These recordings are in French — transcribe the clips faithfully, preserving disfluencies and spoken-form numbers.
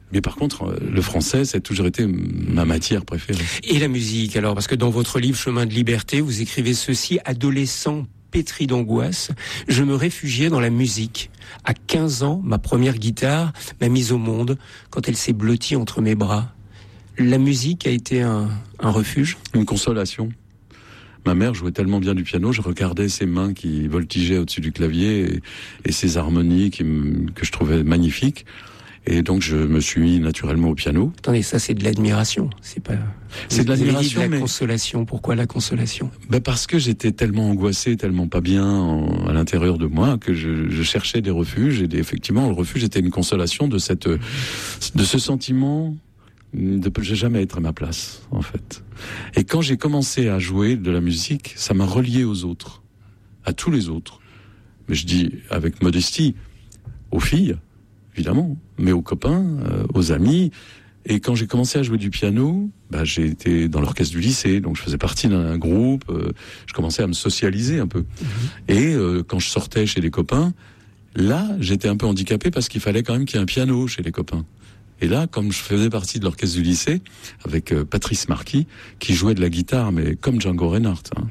Mais par contre, le français, ça a toujours été ma matière préférée. Et la musique, alors, parce que dans votre livre Chemin de liberté, vous écrivez ceci: adolescent pétri d'angoisse, je me réfugiais dans la musique. À quinze ans, ma première guitare m'a mise au monde quand elle s'est blottie entre mes bras. La musique a été un, un refuge? Une consolation. Ma mère jouait tellement bien du piano, je regardais ses mains qui voltigeaient au-dessus du clavier et, et ses harmonies qui me, que je trouvais magnifiques. Et donc je me suis mis naturellement au piano. Attendez, ça c'est de l'admiration, c'est pas... C'est de l'admiration, de la mais... consolation. Pourquoi la consolation? Ben parce que j'étais tellement angoissé, tellement pas bien en, à l'intérieur de moi, que je, je cherchais des refuges. Et des, effectivement, le refuge était une consolation de cette, de ce sentiment de ne jamais être à ma place, en fait. Et quand j'ai commencé à jouer de la musique, ça m'a relié aux autres, à tous les autres. Mais je dis avec modestie, aux filles, évidemment, mais aux copains, euh, aux amis. Et quand j'ai commencé à jouer du piano, bah, j'ai été dans l'orchestre du lycée, donc je faisais partie d'un groupe, euh, je commençais à me socialiser un peu. Mmh. Et euh, quand je sortais chez les copains, là, j'étais un peu handicapé parce qu'il fallait quand même qu'il y ait un piano chez les copains. Et là, comme je faisais partie de l'orchestre du lycée, avec euh, Patrice Marquis, qui jouait de la guitare, mais comme Django Reinhardt, hein,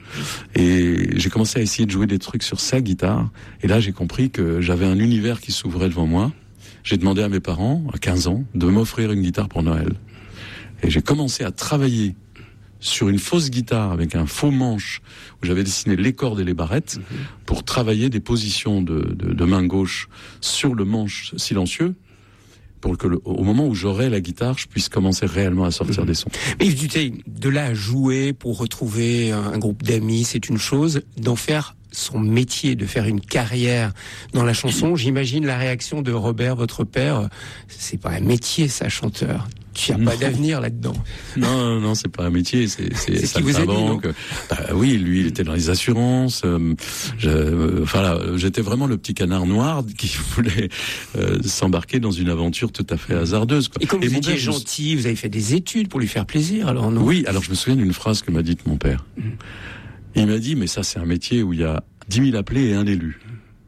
et j'ai commencé à essayer de jouer des trucs sur sa guitare, et là j'ai compris que j'avais un univers qui s'ouvrait devant moi. J'ai demandé à mes parents, à quinze ans, de m'offrir une guitare pour Noël. Et j'ai commencé à travailler sur une fausse guitare avec un faux manche où j'avais dessiné les cordes et les barrettes mmh. pour travailler des positions de, de, de main gauche sur le manche silencieux pour que le, au moment où j'aurai la guitare, je puisse commencer réellement à sortir mmh. des sons. Mais Yves Dutheil, de là à jouer pour retrouver un groupe d'amis, c'est une chose. D'en faire son métier, de faire une carrière dans la chanson, j'imagine la réaction de Robert, votre père. C'est pas un métier, ça, chanteur. Tu n'as pas d'avenir là-dedans. Non, non, c'est pas un métier, c'est, c'est, c'est ce qui vous a dit, non ? Bah, oui, lui, il était dans les assurances. Euh, je, euh, enfin là, j'étais vraiment le petit canard noir qui voulait euh, s'embarquer dans une aventure tout à fait hasardeuse, quoi. Et comme Et vous mon étiez père, gentil, vous avez fait des études pour lui faire plaisir, alors non ? Oui, alors je me souviens d'une phrase que m'a dite mon père. Mmh. Il m'a dit, mais ça, c'est un métier où il y a dix mille appelés et un élu.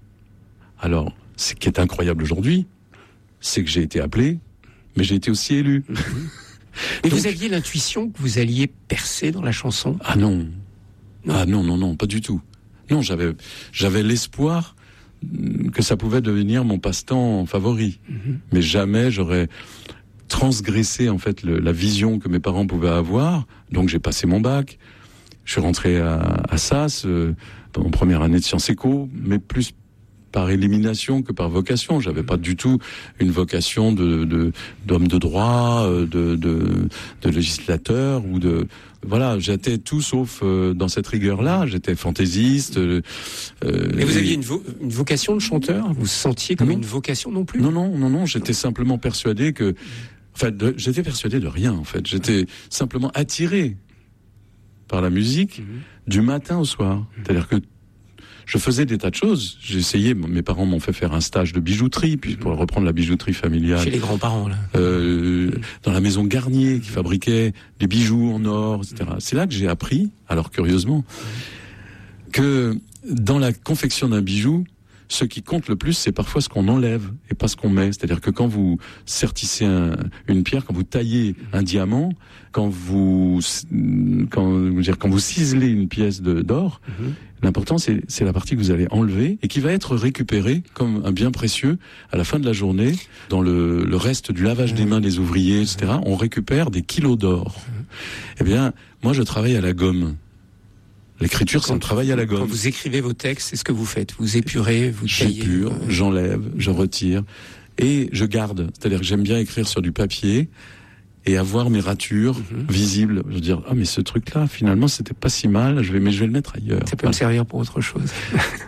Alors, ce qui est incroyable aujourd'hui, c'est que j'ai été appelé, mais j'ai été aussi élu. Mais Donc, vous aviez l'intuition que vous alliez percer dans la chanson ? Ah non. non. Ah non, non, non, pas du tout. Non, j'avais, j'avais l'espoir que ça pouvait devenir mon passe-temps favori. Mm-hmm. Mais jamais j'aurais transgressé, en fait, le, la vision que mes parents pouvaient avoir. Donc j'ai passé mon bac. Je suis rentré à, à Sas, euh, en première année de Sciences Éco, mais plus par élimination que par vocation. J'avais pas du tout une vocation de, de d'homme de droit, de, de, de législateur ou de voilà. J'étais tout sauf euh, dans cette rigueur-là. J'étais fantaisiste. Euh, Mais vous aviez une, vo- une vocation de chanteur ? Vous vous sentiez comme non. une vocation non plus ? Non, non, non, non. J'étais simplement persuadé que, enfin, de, j'étais persuadé de rien. En fait, j'étais simplement attiré par la musique mmh. du matin au soir. Mmh. C'est-à-dire que je faisais des tas de choses. J'ai essayé, mes parents m'ont fait faire un stage de bijouterie, puis pour reprendre la bijouterie familiale. Chez les grands-parents, là. Euh, dans la maison Garnier, qui fabriquait des bijoux en or, et cetera. C'est là que j'ai appris, alors curieusement, que dans la confection d'un bijou, ce qui compte le plus, c'est parfois ce qu'on enlève et pas ce qu'on met. C'est-à-dire que quand vous sertissez un, une pierre, quand vous taillez un diamant, quand vous, quand, dire, quand vous ciselez une pièce de, d'or, mm-hmm. l'important c'est, c'est la partie que vous allez enlever et qui va être récupérée comme un bien précieux à la fin de la journée. Dans le, le reste du lavage mm-hmm. des mains des ouvriers, et cetera, on récupère des kilos d'or. Mm-hmm. Eh bien, moi je travaille à la gomme. L'écriture, c'est un travail à la gomme. Quand vous écrivez vos textes, c'est ce que vous faites. Vous épurez, vous taillez. J'épure, euh... j'enlève, je retire et je garde. C'est-à-dire que j'aime bien écrire sur du papier et avoir mes ratures mm-hmm. visibles. Je veux dire, ah mais ce truc-là, finalement, c'était pas si mal. Je vais, mais je vais le mettre ailleurs. Ça peut voilà. me servir pour autre chose.